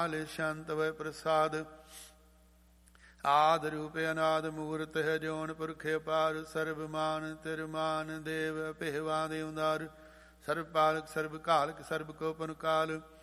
ਸ਼ੰਤ ਵੈ ਪ੍ਰਸਾਦ। ਆਦਿ ਰੂਪ ਅਨਾਦਿ ਮੂਰਤ ਹੈ ਜੋਨ ਪੁਰਖ ਅਪਾਰ। ਸਰਬ ਮਾਨ ਤਿਰਮਾਨ ਦੇਵ ਪਹਿਵਾ ਦੇ ਉਦਾਰ। ਸਰਬ ਪਾਲਕ ਸਰਬ ਕਾਲਕ ਸਰਬ ਕੋ ਪਨ ਕਾਲ।